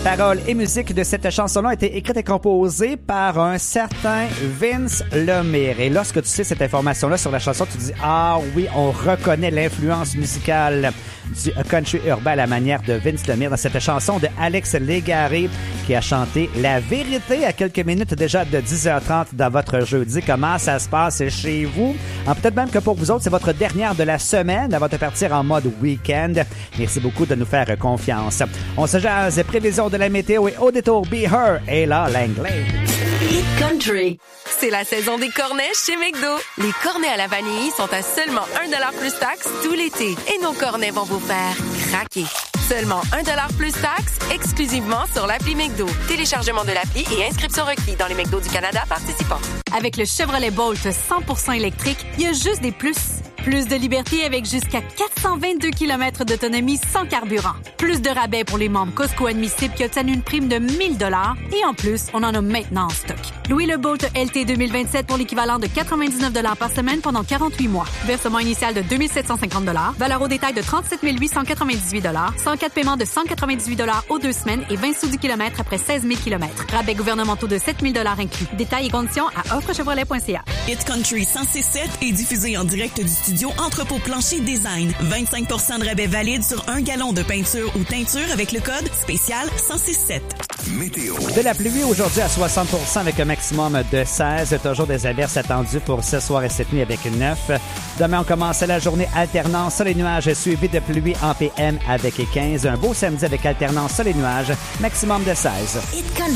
Paroles et musique de cette chanson-là a été écrite et composée par un certain Vince Lemire. Et lorsque tu sais cette information-là sur la chanson, tu dis « Ah oui, on reconnaît l'influence musicale du country urbain à la manière de Vince Lemire dans cette chanson de Alex Légaré qui a chanté La Vérité à quelques minutes déjà de 10h30 dans votre jeudi. Comment ça se passe chez vous? Peut-être même que pour vous autres, c'est votre dernière de la semaine avant de partir en mode week-end. Merci beaucoup de nous faire confiance. On se jase, prévision de la météo et au détour Be Her et là, l'anglais. Hit Country. C'est la saison des cornets chez McDo. Les cornets à la vanille sont à seulement 1$ plus taxe tout l'été. Et nos cornets vont vous faire craquer. Seulement 1$ plus taxe, exclusivement sur l'appli McDo. Téléchargement de l'appli et inscription requis dans les McDo du Canada participants. Avec le Chevrolet Bolt 100% électrique, il y a juste des plus. Plus de liberté avec jusqu'à 422 km d'autonomie sans carburant. Plus de rabais pour les membres Costco admissibles qui obtiennent une prime de 1 000 $. Et en plus, on en a maintenant en stock. Louez le Bolt LT 2027 pour l'équivalent de 99 $ par semaine pendant 48 mois. Versement initial de 2 750 $. Valeur au détail de 37 898 $. 104 paiements de 198 $ aux 2 semaines et 20 sous du kilomètre après 16 000 km. Rabais gouvernementaux de 7 000 $ inclus. Détails et conditions à offrechevrolet.ca. Hit Country 106.7 est diffusé en direct du studio Entrepôt Plancher Design. 25 % de rabais valide sur 1 gallon de peinture ou teinture avec le code spécial 106.7. Météo. De la pluie aujourd'hui à 60% avec un maximum de 16. Toujours des averses attendues pour ce soir et cette nuit avec 9. Demain, on commence la journée alternance sur les nuages suivi de pluie en PM avec 15. Un beau samedi avec alternance sur les nuages, maximum de 16.